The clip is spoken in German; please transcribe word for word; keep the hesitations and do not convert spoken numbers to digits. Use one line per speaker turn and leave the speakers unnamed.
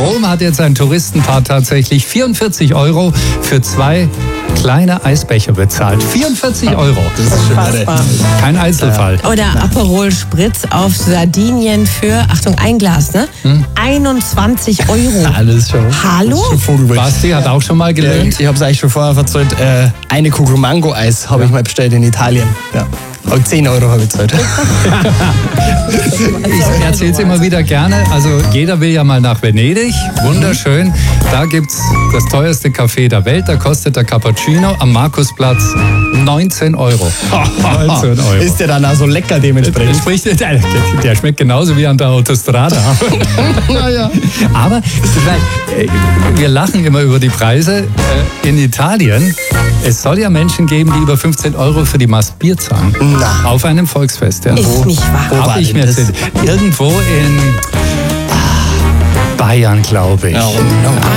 Rom hat jetzt ein Touristenpaar tatsächlich vierundvierzig Euro für zwei kleine Eisbecher bezahlt. vierundvierzig Euro.
Das ist schon irre.
Kein Einzelfall.
Oder Aperol Spritz auf Sardinien für, Achtung, ein Glas, ne? Hm? einundzwanzig Euro.
Alles schon.
Hallo?
Schon Vogelwild.
Basti hat auch schon mal gelernt.
Ich habe es eigentlich schon vorher verzeiht. Äh, eine Kugel Mango-Eis habe
Ja.
ich mal bestellt in Italien. Ja. Aber zehn Euro habe ich bezahlt.
Ich erzähle es immer wieder gerne. Also jeder will ja mal nach Venedig. Wunderschön. Da gibt es das teuerste Café der Welt. Da kostet der Cappuccino am Markusplatz neunzehn Euro. neunzehn Euro.
Ist der dann auch so lecker dementsprechend?
Spricht, der, der schmeckt genauso wie an der Autostrada.
Naja.
Aber weil, äh, wir lachen immer über die Preise. Äh, in Italien, es soll ja Menschen geben, die über fünfzehn Euro für die Mast Bier zahlen.
Na.
Auf einem Volksfest. Ja.
Ist nicht wahr.
Wo war
Habe ich
denn
mir
das?
erzählt. Irgendwo in ah, Bayern, glaube ich.
Oh, no.